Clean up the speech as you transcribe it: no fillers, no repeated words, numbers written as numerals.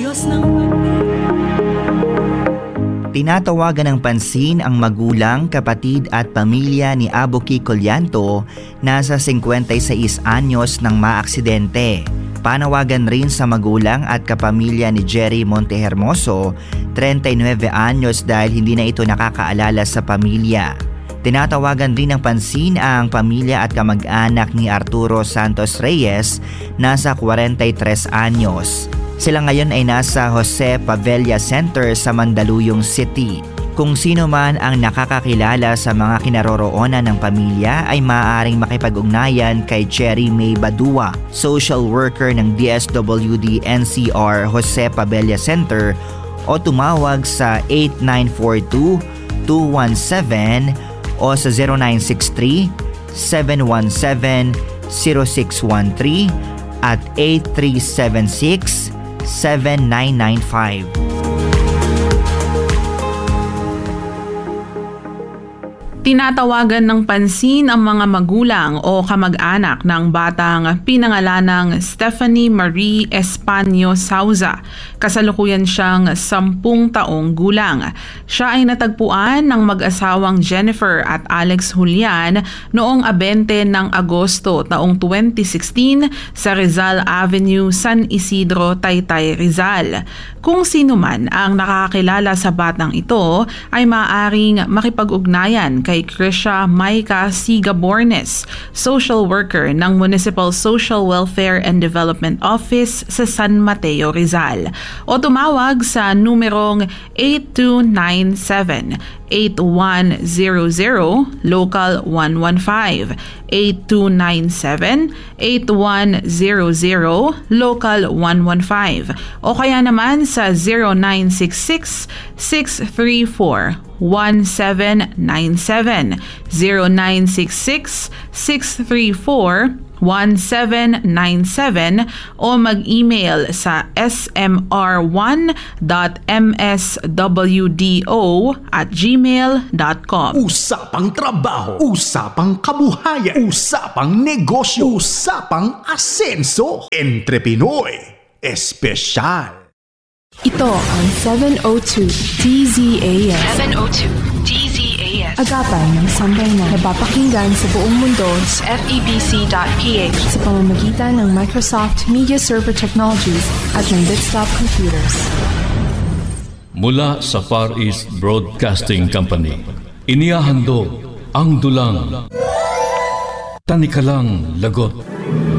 Diyos ng Tinatawagan ng pansin ang magulang, kapatid at pamilya ni Abuki Collanto na sa 56 anyos nang maaksidente. Panawagan rin sa magulang at kapamilya ni Jerry Montehermoso, 39 anyos dahil hindi na ito nakakaalala sa pamilya. Tinatawagan rin ng pansin ang pamilya at kamag-anak ni Arturo Santos Reyes na sa 43 anyos. Sila ngayon ay nasa Jose Pavella Center sa Mandaluyong City. Kung sino man ang nakakakilala sa mga kinaroroonan ng pamilya ay maaaring makipag-ugnayan kay Cherry May Badua, social worker ng DSWD NCR Jose Pavella Center, o tumawag sa 8942-217 o sa 0963-717-0613 at 8376-7995. Tinatawagan ng pansin ang mga magulang o kamag-anak ng batang pinangalanang Stephanie Marie Espanyo Sauza. Kasalukuyan siyang 10 taong gulang. Siya ay natagpuan ng mag-asawang Jennifer at Alex Julian noong 20 ng Agosto taong 2016 sa Rizal Avenue, San Isidro, Taytay, Rizal. Kung sino man ang nakakilala sa batang ito ay maaaring makipag-ugnayan kay Krisha Maika Sigabornes, social worker ng Municipal Social Welfare and Development Office sa San Mateo, Rizal, o tumawag sa numerong 8297-8100 Local 115, 8297-8100 Local 115, o kaya naman sa 0966-634-1797, 0966-634-1797, o mag-email sa smr1.mswdo@gmail.com. Usapang trabaho, usapang kabuhayan, usapang negosyo, usapang asenso. Entre Pinoy Espesyal. Ito ang 702 DZAS. 702 DZAS. Agapan ng sambayanan na napapakinggan sa buong mundo sa FEBC.ph sa pamamagitan ng Microsoft Media Server Technologies at ng Bitstop Computers. Mula sa Far East Broadcasting Company, inihahandog ang dulang Tanikalang Lagot.